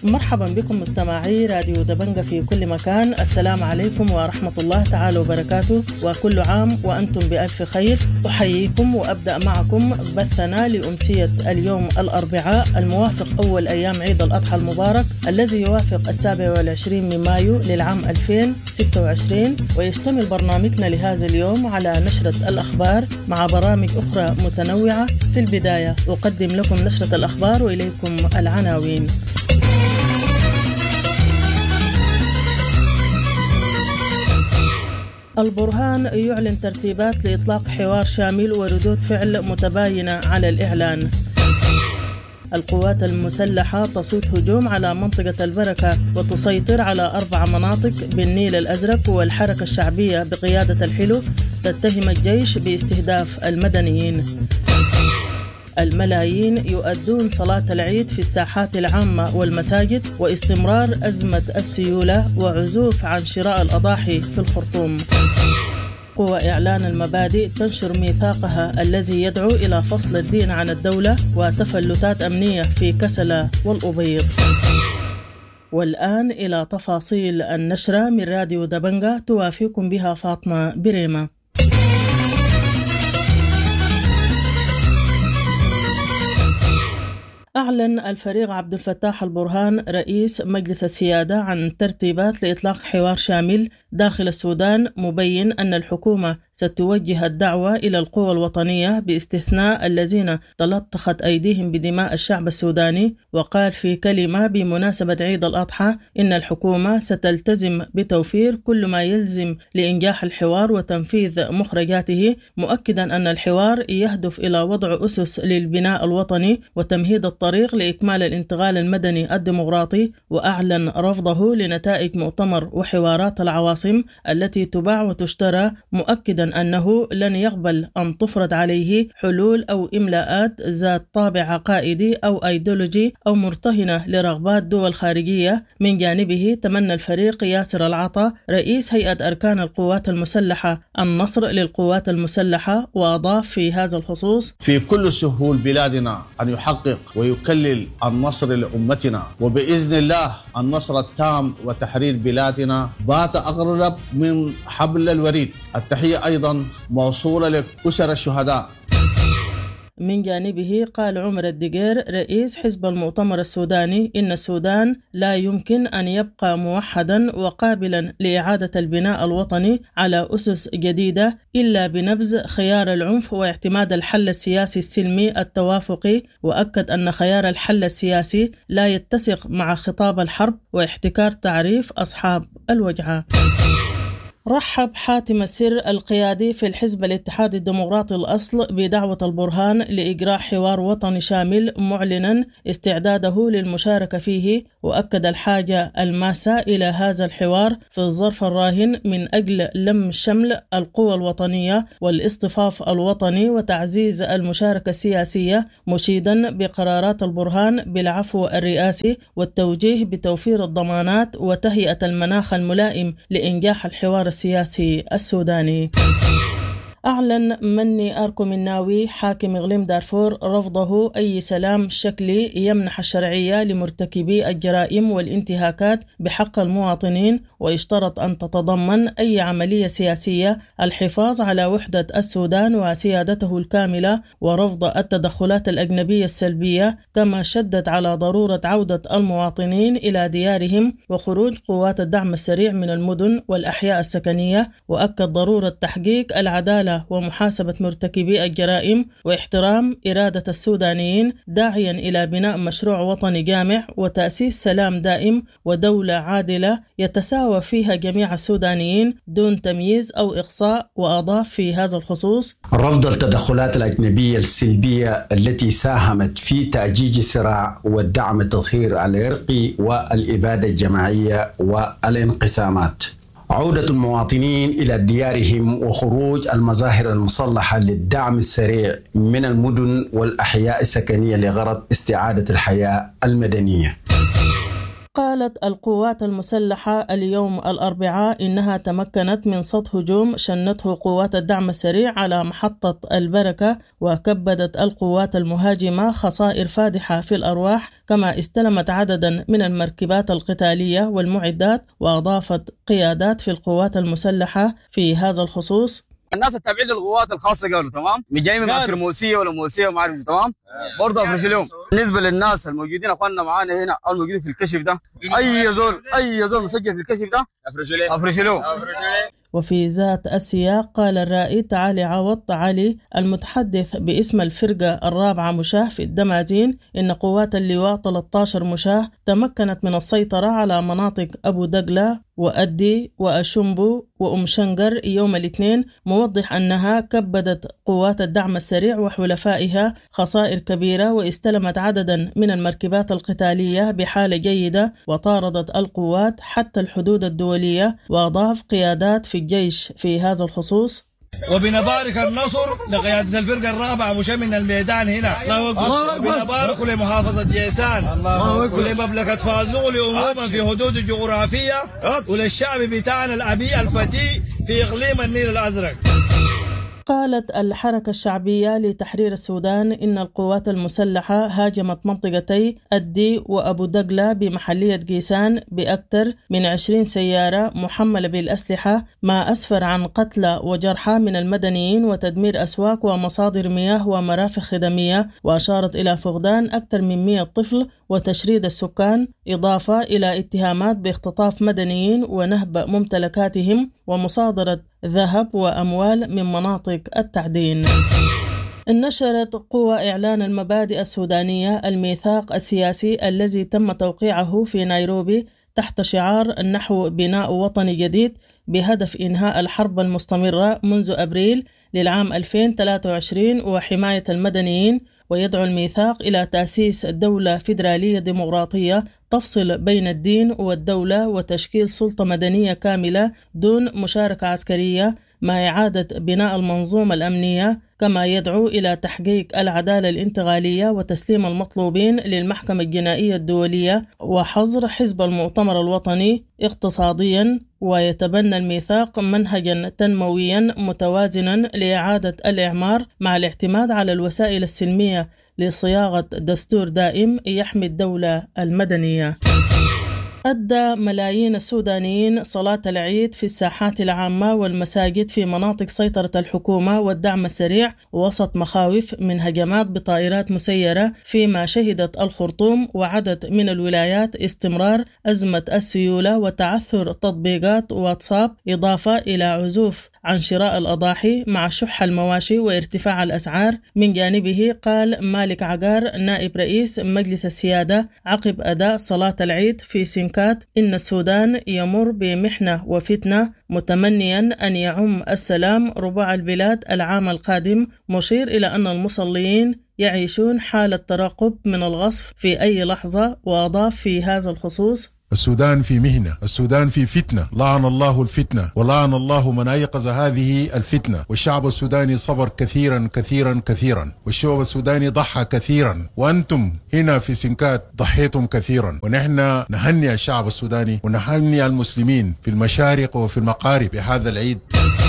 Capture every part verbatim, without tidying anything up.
مرحبا بكم مستمعي راديو دبنجة في كل مكان. السلام عليكم ورحمة الله تعالى وبركاته، وكل عام وأنتم بألف خير. أحييكم وأبدأ معكم بثنا لأمسية اليوم الأربعاء الموافق أول أيام عيد الأضحى المبارك الذي يوافق السابع والعشرين من مايو للعام ألفين وستة وعشرين، ويشتمل برنامجنا لهذا اليوم على نشرة الأخبار مع برامج أخرى متنوعة. في البداية أقدم لكم نشرة الأخبار وإليكم العناوين. البرهان يعلن ترتيبات لإطلاق حوار شامل وردود فعل متباينة على الإعلان. القوات المسلحة تصيد هجوم على منطقة البركة وتسيطر على أربع مناطق بالنيل الأزرق، والحركة الشعبية بقيادة الحلو تتهم الجيش باستهداف المدنيين. الملايين يؤدون صلاة العيد في الساحات العامة والمساجد، واستمرار أزمة السيولة وعزوف عن شراء الأضاحي في الخرطوم. قوى إعلان المبادئ تنشر ميثاقها الذي يدعو إلى فصل الدين عن الدولة، وتفلتات أمنية في كسلة والأبيض. والآن إلى تفاصيل النشرة من راديو دبنجة توافيكم بها فاطمة بريمة. أعلن الفريق عبد الفتاح البرهان رئيس مجلس السيادة عن ترتيبات لإطلاق حوار شامل داخل السودان، مبين أن الحكومة ستوجه الدعوة إلى القوى الوطنية باستثناء الذين تلطخت أيديهم بدماء الشعب السوداني. وقال في كلمة بمناسبة عيد الأضحى إن الحكومة ستلتزم بتوفير كل ما يلزم لإنجاح الحوار وتنفيذ مخرجاته، مؤكدا أن الحوار يهدف إلى وضع أسس للبناء الوطني وتمهيد الطريق لإكمال الانتقال المدني الديمقراطي. وأعلن رفضه لنتائج مؤتمر وحوارات العواصم التي تباع وتشترى، مؤكدا أنه لن يقبل أن تفرض عليه حلول أو إملاءات ذات طابع عقائدي أو أيديولوجي أو مرتهنة لرغبات دول خارجية. من جانبه تمنى الفريق ياسر العطا رئيس هيئة أركان القوات المسلحة النصر للقوات المسلحة، وأضاف في هذا الخصوص: في كل سهول بلادنا أن يحقق ويكلل النصر لأمتنا، وبإذن الله النصر التام وتحرير بلادنا بات أقرب من حبل الوريد. التحية أيضا موصولة لأسر الشهداء. من جانبه قال عمر الدقير رئيس حزب المؤتمر السوداني إن السودان لا يمكن أن يبقى موحدا وقابلا لإعادة البناء الوطني على أسس جديدة إلا بنبذ خيار العنف واعتماد الحل السياسي السلمي التوافقي، وأكد أن خيار الحل السياسي لا يتسق مع خطاب الحرب واحتكار تعريف أصحاب الوجعة. رحب حاتم السر القيادي في الحزب الاتحاد الديمقراطي الأصل بدعوة البرهان لإجراء حوار وطني شامل، معلنا استعداده للمشاركة فيه، وأكد الحاجة الماسة إلى هذا الحوار في الظرف الراهن من أجل لم شمل القوى الوطنية والاصطفاف الوطني وتعزيز المشاركة السياسية، مشيدا بقرارات البرهان بالعفو الرئاسي والتوجيه بتوفير الضمانات وتهيئة المناخ الملائم لإنجاح الحوار السياسي السوداني. أعلن مني أركو مناوي حاكم إقليم دارفور رفضه أي سلام شكلي يمنح الشرعية لمرتكبي الجرائم والانتهاكات بحق المواطنين، واشترط أن تتضمن أي عملية سياسية الحفاظ على وحدة السودان وسيادته الكاملة ورفض التدخلات الأجنبية السلبية، كما شدد على ضرورة عودة المواطنين إلى ديارهم وخروج قوات الدعم السريع من المدن والأحياء السكنية، وأكد ضرورة تحقيق العدالة ومحاسبة مرتكبي الجرائم واحترام إرادة السودانيين، داعيا إلى بناء مشروع وطني جامع وتأسيس سلام دائم ودولة عادلة يتساوى فيها جميع السودانيين دون تمييز أو إقصاء. وأضاف في هذا الخصوص: رفض التدخلات الأجنبية السلبية التي ساهمت في تأجيج الصراع والدعم التطهير العرقي والإبادة الجماعية والانقسامات. عودة المواطنين إلى ديارهم وخروج المظاهر المسلحة للدعم السريع من المدن والأحياء السكنية لغرض استعادة الحياة المدنية. قالت القوات المسلحة اليوم الأربعاء إنها تمكنت من صد هجوم شنته قوات الدعم السريع على محطة البركة، وكبدت القوات المهاجمة خسائر فادحة في الأرواح، كما استلمت عددا من المركبات القتالية والمعدات. وأضافت قيادات في القوات المسلحة في هذا الخصوص: الناس التابعين للقوات الخاصه قالوا تمام مش جاي من معسكر موسيه ولا موسيه وما عارف تمام برضه افرش لهم. بالنسبه للناس الموجودين اخواننا معانا هنا او الموجودين في الكشف ده، اي زول اي زول مسجل في الكشف ده افرش له افرش له. وفي ذات السياق قال الرائد علي عوض علي المتحدث باسم الفرقة الرابعة مشاة في الدمازين إن قوات اللواء ثلاثة عشر مشاة تمكنت من السيطرة على مناطق أبو دقلة وأدي وأشمبو وأم شنقر يوم الاثنين، موضح أنها كبدت قوات الدعم السريع وحلفائها خسائر كبيرة، واستلمت عددا من المركبات القتالية بحالة جيدة، وطاردت القوات حتى الحدود الدولية. وأضاف قيادات في الجيش في هذا الخصوص: وبنبارك النصر لقيادة الفرقة الرابعة مشاة من الميدان هنا، وبنبارك لمحافظة جيسان ولمملكة فازول عموما في حدود الجغرافية، وللشعب بتاعنا الأبي الفتي في إقليم النيل الأزرق. قالت الحركة الشعبية لتحرير السودان إن القوات المسلحة هاجمت منطقتي أدي وأبو دقلة بمحلية جيسان بأكثر من عشرين سيارة محملة بالأسلحة، ما أسفر عن قتلى وجرحى من المدنيين وتدمير أسواق ومصادر مياه ومرافق خدمية، وأشارت إلى فقدان أكثر من مئة طفل وتشريد السكان، إضافة إلى اتهامات باختطاف مدنيين ونهب ممتلكاتهم ومصادرة ذهب وأموال من مناطق التعدين. نشرت قوى إعلان المبادئ السودانية الميثاق السياسي الذي تم توقيعه في نيروبي تحت شعار نحو بناء وطني جديد بهدف إنهاء الحرب المستمرة منذ أبريل للعام ألفين وثلاثة وعشرين وحماية المدنيين. ويدعو الميثاق إلى تأسيس دولة فيدرالية ديمقراطية تفصل بين الدين والدولة وتشكيل سلطة مدنية كاملة دون مشاركة عسكرية، مع إعادة بناء المنظومة الأمنية، كما يدعو إلى تحقيق العدالة الانتقالية وتسليم المطلوبين للمحكمة الجنائية الدولية وحظر حزب المؤتمر الوطني اقتصاديا. ويتبنى الميثاق منهجا تنمويا متوازنا لإعادة الإعمار مع الاعتماد على الوسائل السلمية لصياغة دستور دائم يحمي الدولة المدنية. أدى ملايين السودانيين صلاة العيد في الساحات العامة والمساجد في مناطق سيطرة الحكومة والدعم السريع وسط مخاوف من هجمات بطائرات مسيرة، فيما شهدت الخرطوم وعدد من الولايات استمرار أزمة السيولة وتعثر تطبيقات واتساب، إضافة إلى عزوف عن شراء الأضاحي مع شح المواشي وارتفاع الأسعار. من جانبه قال مالك عقار نائب رئيس مجلس السيادة عقب أداء صلاة العيد في سنكات إن السودان يمر بمحنة وفتنة، متمنيا أن يعم السلام ربوع البلاد العام القادم، مشير إلى أن المصلين يعيشون حالة ترقب من الغصب في أي لحظة. وأضاف في هذا الخصوص: السودان في مهنة، السودان في فتنة، لعن الله الفتنة ولعن الله من أيقظ هذه الفتنة، والشعب السوداني صبر كثيرا كثيرا كثيرا، والشعب السوداني ضحى كثيرا، وأنتم هنا في سنكات ضحيتم كثيرا، ونحن نهني الشعب السوداني ونهني المسلمين في المشارق وفي المغارب بهذا العيد.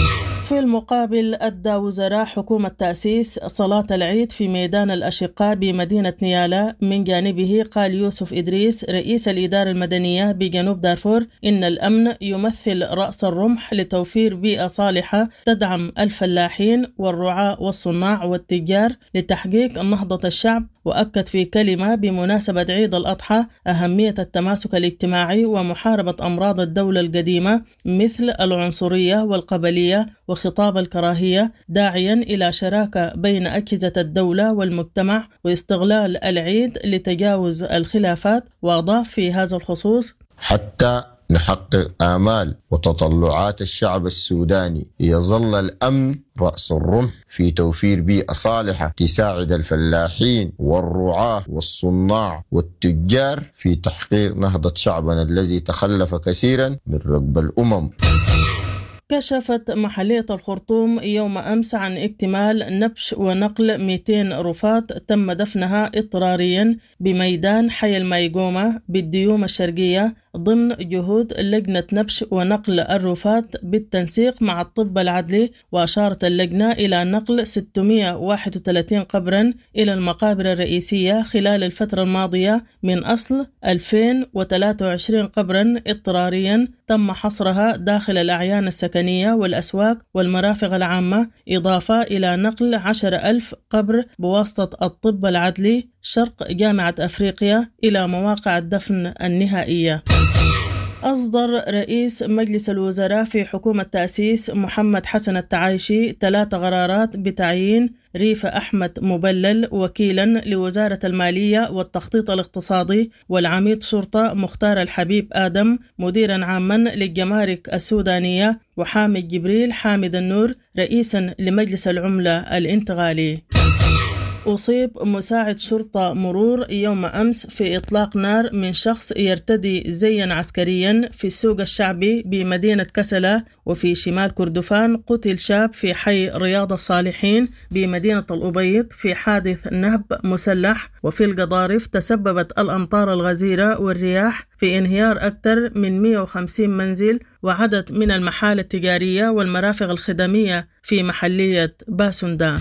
في المقابل أدى وزراء حكومة تأسيس صلاة العيد في ميدان الأشقاء بمدينة نيالا. من جانبه قال يوسف إدريس رئيس الإدارة المدنية بجنوب دارفور إن الأمن يمثل رأس الرمح لتوفير بيئة صالحة تدعم الفلاحين والرعاة والصناع والتجار لتحقيق نهضة الشعب. وأكد في كلمة بمناسبة عيد الأضحى أهمية التماسك الاجتماعي ومحاربة أمراض الدولة القديمة مثل العنصرية والقبلية وخطاب الكراهية، داعيا إلى شراكة بين أجهزة الدولة والمجتمع واستغلال العيد لتجاوز الخلافات. وأضاف في هذا الخصوص: حتى نحقق آمال وتطلعات الشعب السوداني يظل الأمن رأس الرمح في توفير بيئة صالحة تساعد الفلاحين والرعاة والصناع والتجار في تحقيق نهضة شعبنا الذي تخلف كثيرا من ركب الأمم. كشفت محلية الخرطوم يوم أمس عن اكتمال نبش ونقل مئتين رفات تم دفنها اضطراريا بميدان حي الميقومة بالديوم الشرقية ضمن جهود لجنة نبش ونقل الرفات بالتنسيق مع الطب العدلي. وأشارت اللجنة إلى نقل ستمئة وواحد وثلاثين قبرا إلى المقابر الرئيسية خلال الفترة الماضية من أصل ألفين وثلاثة وعشرين قبرا اضطراريا تم حصرها داخل الأعيان السكنية والأسواق والمرافق العامة، إضافة إلى نقل عشر ألف قبر بواسطة الطب العدلي شرق جامعة أفريقيا إلى مواقع الدفن النهائية. أصدر رئيس مجلس الوزراء في حكومة تأسيس محمد حسن التعايشي ثلاث قرارات بتعيين ريفة أحمد مبلل وكيلا لوزارة المالية والتخطيط الاقتصادي، والعميد شرطة مختار الحبيب آدم مديرا عاما للجمارك السودانية، وحامد جبريل حامد النور رئيسا لمجلس العملة الانتقالي. أصيب مساعد شرطة مرور يوم أمس في إطلاق نار من شخص يرتدي زيا عسكريا في السوق الشعبي بمدينة كسلة. وفي شمال كردفان قتل شاب في حي رياض الصالحين بمدينة الأبيض في حادث نهب مسلح. وفي القضارف تسببت الأمطار الغزيرة والرياح في انهيار أكثر من مئة وخمسين منزل وعدد من المحال التجارية والمرافق الخدمية في محلية باسندان.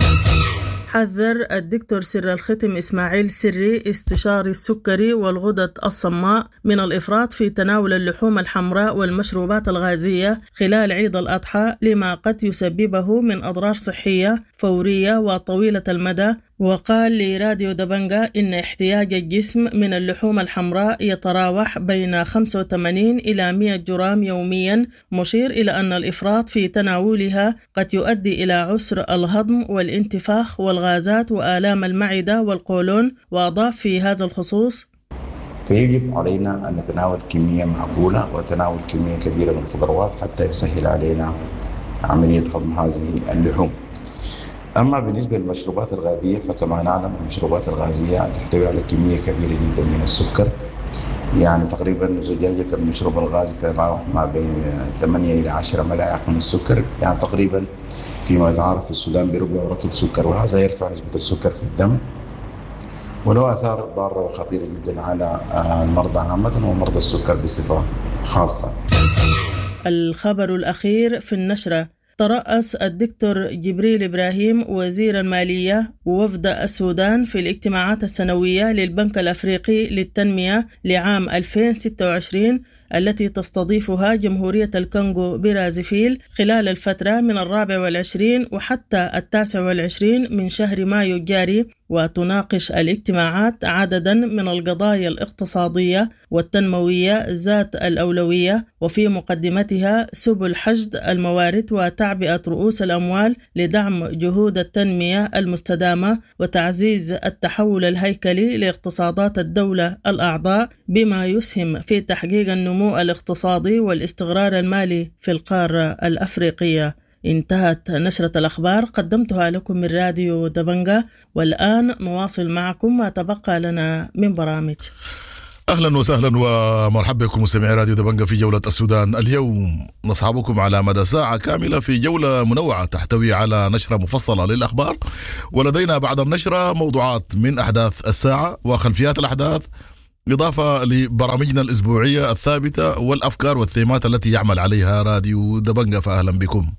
حذر الدكتور سر الختم إسماعيل سري استشاري السكري والغدد الصماء من الإفراط في تناول اللحوم الحمراء والمشروبات الغازية خلال عيد الأضحى لما قد يسببه من أضرار صحية فورية وطويلة المدى. وقال لراديو دبنجا إن احتياج الجسم من اللحوم الحمراء يتراوح بين خمسة وثمانين إلى مئة جرام يوميا، مشير إلى أن الإفراط في تناولها قد يؤدي إلى عسر الهضم والانتفاخ والغازات وآلام المعدة والقولون. وأضاف في هذا الخصوص: فيجب علينا أن نتناول كمية معقولة وتناول كمية كبيرة من الخضروات حتى يسهل علينا عملية هضم هذه اللحوم. أما بالنسبة للمشروبات الغازية فكما نعلم المشروبات الغازية تحتوي على كمية كبيرة جدا من السكر، يعني تقريبا زجاجة المشروب الغازي تتراوح ما بين ثمانية إلى عشرة ملاعق من السكر، يعني تقريبا فيما يتعرف في السودان بربع رطل سكر، وهذا يرفع نسبة السكر في الدم وله آثار ضارة وخطيرة جدا على المرضى عامة ومرضى السكر بصفة خاصة. الخبر الأخير في النشرة: ترأس الدكتور جبريل إبراهيم وزير المالية ووفد السودان في الاجتماعات السنوية للبنك الأفريقي للتنمية لعام ألفين وستة وعشرين التي تستضيفها جمهورية الكونغو برازيفيل خلال الفترة من الرابع والعشرين وحتى التاسع والعشرين من شهر مايو الجاري. وتناقش الاجتماعات عددا من القضايا الاقتصادية والتنموية ذات الأولوية، وفي مقدمتها سبل حشد الموارد وتعبئة رؤوس الأموال لدعم جهود التنمية المستدامة وتعزيز التحول الهيكلي لاقتصادات الدولة الأعضاء بما يسهم في تحقيق النمو الاقتصادي والاستقرار المالي في القارة الأفريقية. انتهت نشرة الأخبار قدمتها لكم من راديو دبنجا، والآن نواصل معكم ما تبقى لنا من برامج. أهلا وسهلا ومرحبا بكم مستمعي راديو دبنجا في جولة السودان. اليوم نصحبكم على مدى ساعة كاملة في جولة منوعة تحتوي على نشرة مفصلة للأخبار، ولدينا بعد النشرة موضوعات من أحداث الساعة وخلفيات الأحداث، إضافة لبرامجنا الأسبوعية الثابتة والأفكار والثيمات التي يعمل عليها راديو دبنجا. فأهلا بكم.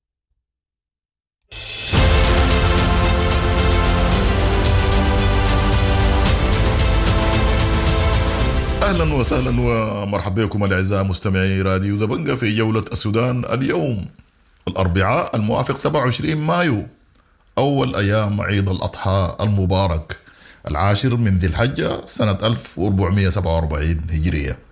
أهلا وسهلا ومرحبا بكم الأعزاء مستمعي راديو دبنجا في جولة السودان. اليوم الأربعاء الموافق سبعة وعشرين مايو، أول أيام عيد الأضحى المبارك العاشر من ذي الحجة سنة ألف وأربعمئة وسبعة وأربعين هجرية.